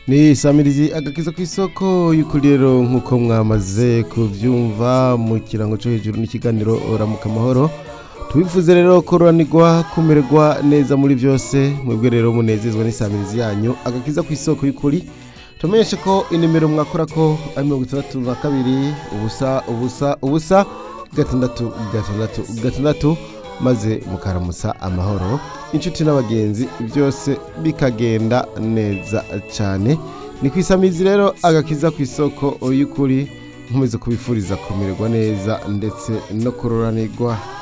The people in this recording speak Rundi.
ni samirizi agakiza ku isoko y'ukuri rero nk'uko mwamaze kubyumva mu kirango cyo hejuru n'ikiganiro ramuka amahoro tubifuze rero koranirwa kumererwa neza muri byose mwebwe rero munezezwa n'isamirizi yanyu agakiza ku isoko y'ukuri tumenyeshe ko inimero mwakora ko ari 62 ubusa gatandatu maze mukaramusa amahoro inshuti n'abagenzi byose bikagenda neza cyane ni kwisamizi rero agakiza ku isoko y'ukuri nkomeze kubifuriza kumererwa neza ndetse no kuroranirwa